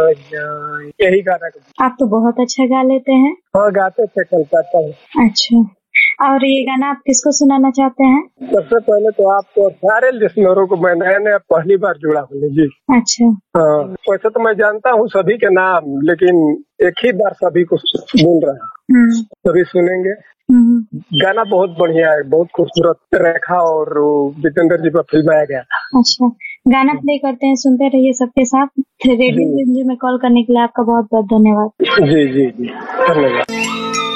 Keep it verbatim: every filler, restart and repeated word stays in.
बढ़ जाए, यही गाना। आप तो बहुत अच्छा गा लेते हैं। हाँ, गाते थे कलकत्ता में। अच्छा, और ये गाना आप किसको सुनाना चाहते हैं? सबसे पहले तो आपको सारे लिसनरों को, मैं नया नया पहली बार जुड़ा हूँ जी। अच्छा। हाँ, वैसे तो मैं जानता हूँ सभी के नाम, लेकिन एक ही बार सभी को बोल रहा हूँ, सभी सुनेंगे। गाना बहुत बढ़िया है, बहुत खूबसूरत। रेखा और जितेंद्र जी पर फिल्माया गया था। अच्छा, गाना प्ले करते हैं, सुनते रहिए सबके साथ। रेडियो में कॉल करने के लिए आपका बहुत बहुत धन्यवाद। जी जी जी, धन्यवाद।